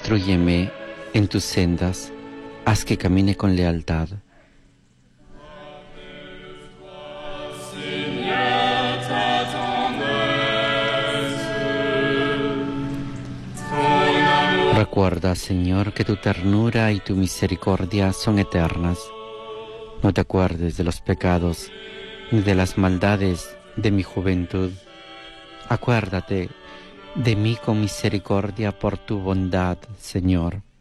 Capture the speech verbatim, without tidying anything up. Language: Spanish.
Instrúyeme en tus sendas, haz que camine con lealtad. Recuerda, Señor, que tu ternura y tu misericordia son eternas. No te acuerdes de los pecados ni de las maldades de mi juventud. Acuérdate de mí con misericordia por tu bondad, Señor.